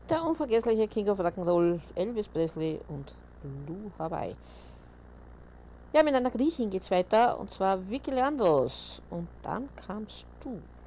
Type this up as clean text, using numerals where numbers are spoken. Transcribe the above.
Der unvergessliche King of Rock'n'Roll, Elvis Presley und Blue Hawaii. Ja, mit einer Griechin geht's weiter, und zwar Vicky Leandros. Und dann kamst du.